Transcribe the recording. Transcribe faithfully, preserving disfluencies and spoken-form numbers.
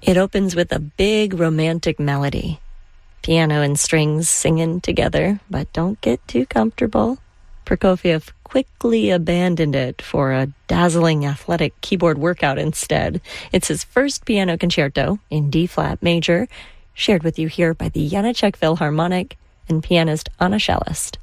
It opens with a big romantic melody. Piano and strings singing together, but don't get too comfortable. Prokofiev quickly abandoned it for a dazzling athletic keyboard workout instead. It's his first piano concerto in D-flat major, shared with you here by the Janacek Philharmonic and pianist Anna Shellist.